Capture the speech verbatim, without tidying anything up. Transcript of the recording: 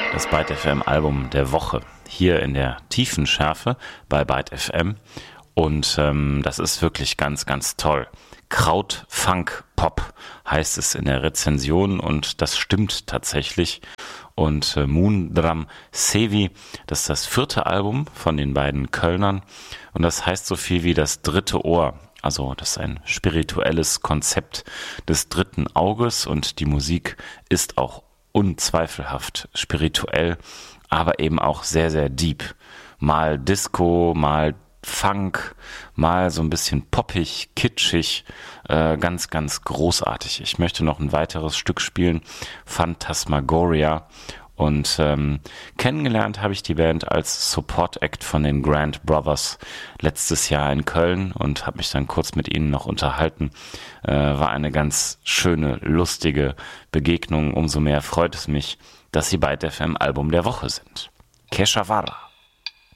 Das Byte F M Album der Woche hier in der Tiefenschärfe bei Byte F M und ähm, das ist wirklich ganz, ganz toll. Kraut, Funk, Pop heißt es in der Rezension und das stimmt tatsächlich. Und äh, Moondrum Sevi, das ist das vierte Album von den beiden Kölnern und das heißt so viel wie das dritte Ohr. Also das ist ein spirituelles Konzept des dritten Auges und die Musik ist auch unzweifelhaft spirituell, aber eben auch sehr, sehr deep. Mal Disco, mal Funk, mal so ein bisschen poppig, kitschig, äh, ganz, ganz großartig. Ich möchte noch ein weiteres Stück spielen, Phantasmagoria. Und ähm, kennengelernt habe ich die Band als Support Act von den Grand Brothers letztes Jahr in Köln und habe mich dann kurz mit ihnen noch unterhalten. Äh, war eine ganz schöne, lustige Begegnung. Umso mehr freut es mich, dass sie Byte F M Album der Woche sind. Keshavara.